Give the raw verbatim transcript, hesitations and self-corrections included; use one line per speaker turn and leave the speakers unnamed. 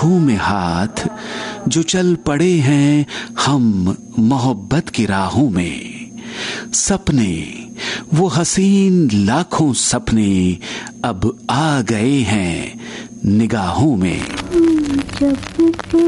थामे हाथ जो चल पड़े हैं हम मोहब्बत की राहों में। सपने वो हसीन लाखों सपने अब आ गए हैं निगाहों में।